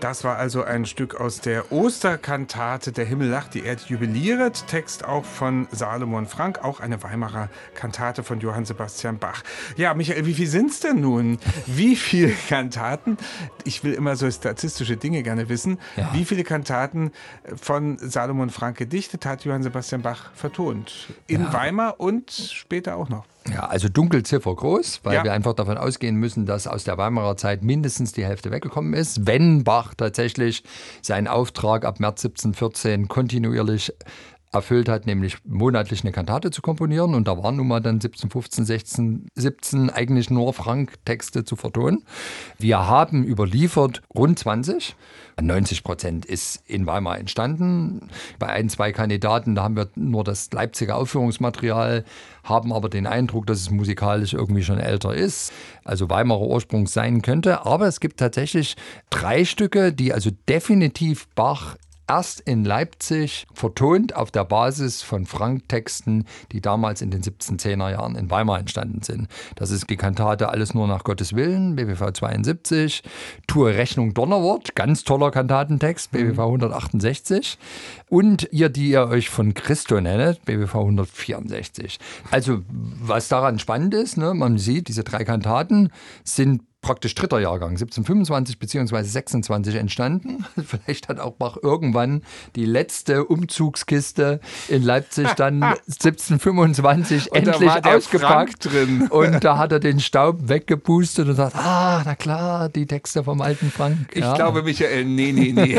Das war also ein Stück aus der Osterkantate Der Himmel lacht, die Erde jubiliert. Text auch von Salomon Frank, auch eine Weimarer Kantate von Johann Sebastian Bach. Ja, Michael, wie viel sind es denn nun? Wie viele Kantaten? Ich will immer so statistische Dinge gerne wissen. Ja. Wie viele Kantaten von Salomon Frank gedichtet hat Johann Sebastian Bach vertont? In Weimar und später auch noch. Ja, also Dunkelziffer groß, weil wir einfach davon ausgehen müssen, dass aus der Weimarer Zeit mindestens die Hälfte weggekommen ist. Wenn Bach tatsächlich seinen Auftrag ab März 1714 kontinuierlich erfüllt hat, nämlich monatlich eine Kantate zu komponieren. Und da waren nun mal dann 1715, 16, 17 eigentlich nur Frank-Texte zu vertonen. Wir haben überliefert rund 20. 90% ist in Weimar entstanden. Bei 1, 2 Kandidaten, da haben wir nur das Leipziger Aufführungsmaterial, haben aber den Eindruck, dass es musikalisch irgendwie schon älter ist, also Weimarer Ursprung sein könnte. Aber es gibt tatsächlich 3 Stücke, die also definitiv Bach erst in Leipzig vertont auf der Basis von Frank-Texten, die damals in den 1710er Jahren in Weimar entstanden sind. Das ist die Kantate Alles nur nach Gottes Willen, BWV 72, Tue Rechnung Donnerwort, ganz toller Kantatentext, BWV 168 und die ihr euch von Christo nennet, BWV 164. Also was daran spannend ist, ne, man sieht, diese 3 Kantaten sind praktisch 3. Jahrgang, 1725 bzw. 26 entstanden. Vielleicht hat auch Bach irgendwann die letzte Umzugskiste in Leipzig dann 1725 endlich ausgepackt. Drin. Und da hat er den Staub weggepustet und sagt, na klar, die Texte vom alten Frank. Ich glaube, Michael, nee.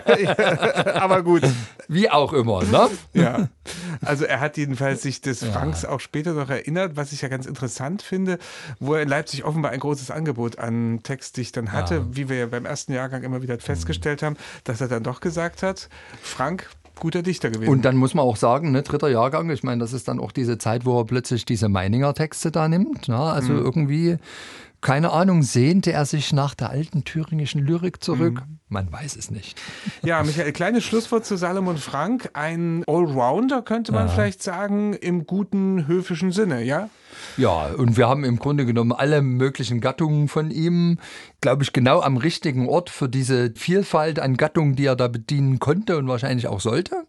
Aber gut. Wie auch immer, ne? Ja. Also er hat jedenfalls sich des Franks auch später noch erinnert, was ich ja ganz interessant finde, wo er in Leipzig offenbar ein großes Angebot an Textdichtern hatte, wie wir ja beim ersten Jahrgang immer wieder festgestellt haben, dass er dann doch gesagt hat, Frank, guter Dichter gewesen. Und dann muss man auch sagen, ne, 3. Jahrgang, ich meine, das ist dann auch diese Zeit, wo er plötzlich diese Meininger Texte da nimmt, ne? Also irgendwie, keine Ahnung, sehnte er sich nach der alten thüringischen Lyrik zurück? Man weiß es nicht. Ja, Michael, kleines Schlusswort zu Salomon Frank. Ein Allrounder, könnte man vielleicht sagen, im guten höfischen Sinne, ja? Ja, und wir haben im Grunde genommen alle möglichen Gattungen von ihm, glaube ich, genau am richtigen Ort für diese Vielfalt an Gattungen, die er da bedienen konnte und wahrscheinlich auch sollte.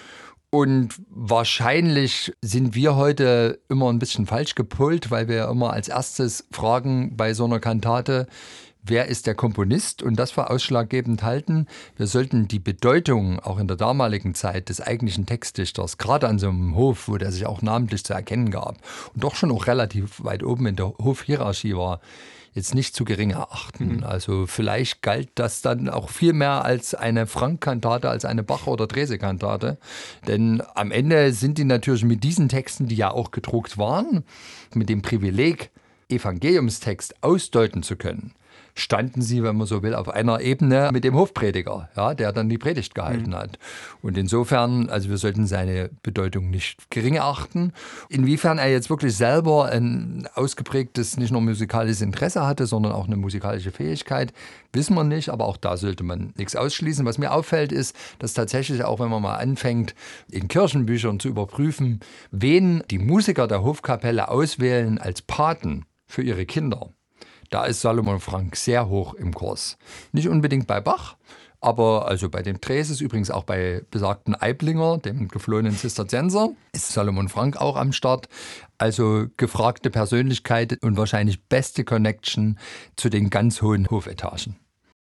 Und wahrscheinlich sind wir heute immer ein bisschen falsch gepolt, weil wir immer als erstes fragen bei so einer Kantate, wer ist der Komponist und das für ausschlaggebend halten. Wir sollten die Bedeutung auch in der damaligen Zeit des eigentlichen Textdichters, gerade an so einem Hof, wo der sich auch namentlich zu erkennen gab und doch schon auch relativ weit oben in der Hofhierarchie war, jetzt nicht zu gering erachten. Also vielleicht galt das dann auch viel mehr als eine Frank-Kantate, als eine Bach- oder Drese-Kantate. Denn am Ende sind die natürlich mit diesen Texten, die ja auch gedruckt waren, mit dem Privileg, Evangeliumstext ausdeuten zu können, standen sie, wenn man so will, auf einer Ebene mit dem Hofprediger, der dann die Predigt gehalten hat. Und insofern, also wir sollten seine Bedeutung nicht gering achten. Inwiefern er jetzt wirklich selber ein ausgeprägtes, nicht nur musikalisches Interesse hatte, sondern auch eine musikalische Fähigkeit, wissen wir nicht, aber auch da sollte man nichts ausschließen. Was mir auffällt, ist, dass tatsächlich auch, wenn man mal anfängt, in Kirchenbüchern zu überprüfen, wen die Musiker der Hofkapelle auswählen als Paten für ihre Kinder, da ist Salomon Frank sehr hoch im Kurs. Nicht unbedingt bei Bach, aber also bei den Dreses, übrigens auch bei besagten Eiblinger, dem geflohenen Zisterzienser, ist Salomon Frank auch am Start. Also gefragte Persönlichkeit und wahrscheinlich beste Connection zu den ganz hohen Hofetagen.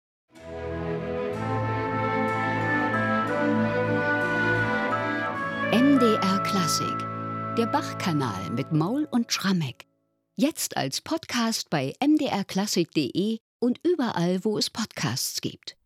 MDR Klassik, der Bach-Kanal mit Maul und Schrammeck. Jetzt als Podcast bei mdrklassik.de und überall, wo es Podcasts gibt.